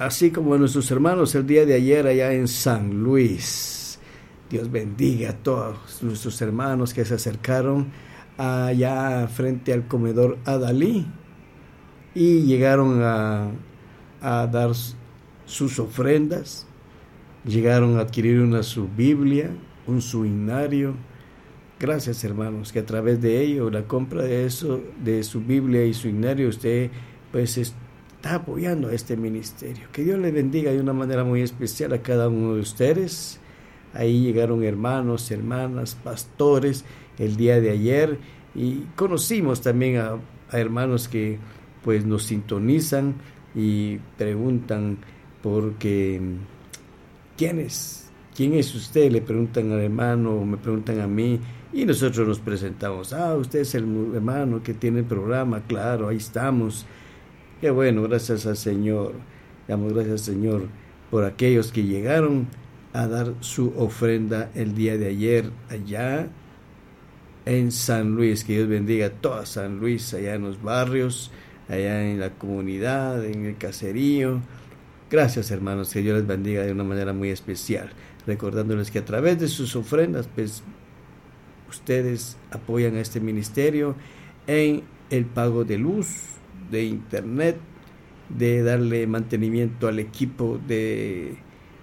así como a nuestros hermanos el día de ayer allá en San Luis. Dios bendiga a todos nuestros hermanos que se acercaron allá frente al comedor Adalí y llegaron a dar sus ofrendas, llegaron a adquirir su Biblia, un suinario. Gracias, hermanos, que a través de ello, la compra de su Biblia y suinario, usted pues está apoyando a este ministerio. Que Dios le bendiga de una manera muy especial a cada uno de ustedes. Ahí llegaron hermanos, hermanas, pastores el día de ayer y conocimos también a hermanos que pues nos sintonizan y preguntan porque ¿quién es usted? Le preguntan al hermano o me preguntan a mí y nosotros nos presentamos. Usted es el hermano que tiene el programa, claro, ahí estamos. Qué bueno, gracias al Señor. Damos gracias al Señor por aquellos que llegaron a dar su ofrenda el día de ayer allá en San Luis. Que Dios bendiga a toda San Luis, allá en los barrios, allá en la comunidad, en el caserío. Gracias, hermanos, que Dios les bendiga de una manera muy especial, recordándoles que a través de sus ofrendas pues ustedes apoyan a este ministerio en el pago de luz, de internet, de darle mantenimiento al equipo de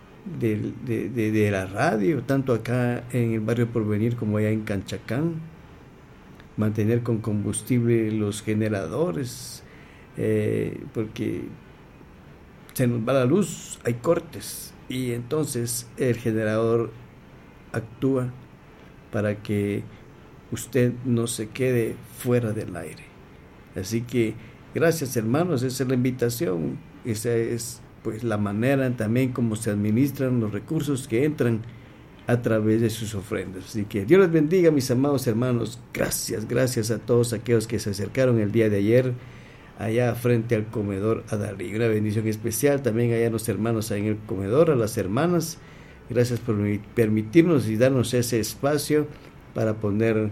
la radio, tanto acá en el barrio Porvenir como allá en Canchacán, mantener con combustible los generadores, porque se nos va la luz, hay cortes, y entonces el generador actúa para que usted no se quede fuera del aire. Así que gracias, hermanos, esa es la invitación, esa es pues la manera también como se administran los recursos que entran a través de sus ofrendas. Así que Dios les bendiga, mis amados hermanos. Gracias a todos aquellos que se acercaron el día de ayer allá frente al comedor Adalí. Una bendición especial también allá a los hermanos ahí en el comedor, a las hermanas. Gracias por permitirnos y darnos ese espacio para poner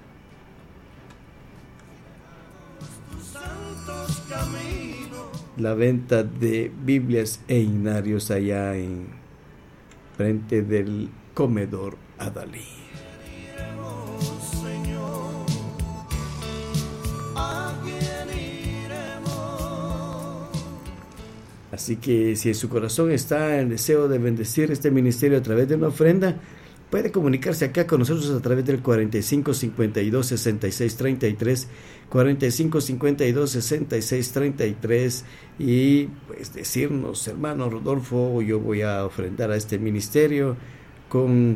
la venta de Biblias e himnarios allá en frente del comedor Adalí. Así que si en su corazón está el deseo de bendecir este ministerio a través de una ofrenda, puede comunicarse acá con nosotros a través del 45 52 66 33, 45 52 66 33 y pues decirnos, hermano Rodolfo, yo voy a ofrendar a este ministerio con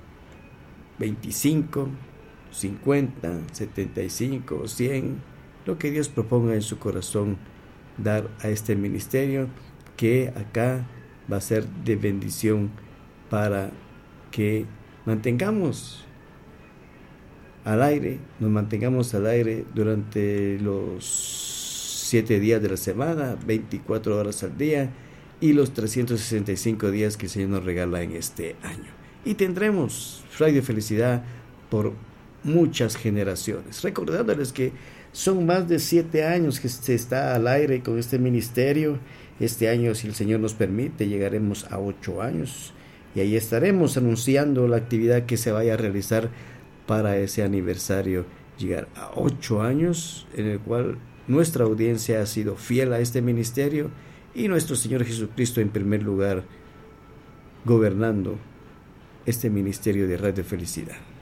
25, 50, 75, 100, lo que Dios proponga en su corazón dar a este ministerio, que acá va a ser de bendición para que nos mantengamos al aire durante los 7 días de la semana, 24 horas al día y los 365 días que el Señor nos regala en este año. Y tendremos Radio Felicidad por muchas generaciones. Recordándoles que son más de 7 años que se está al aire con este ministerio. Este año, si el Señor nos permite, llegaremos a 8 años. Y ahí estaremos anunciando la actividad que se vaya a realizar para ese aniversario. Llegar a 8 años en el cual nuestra audiencia ha sido fiel a este ministerio y nuestro Señor Jesucristo en primer lugar gobernando este ministerio de Radio Felicidad.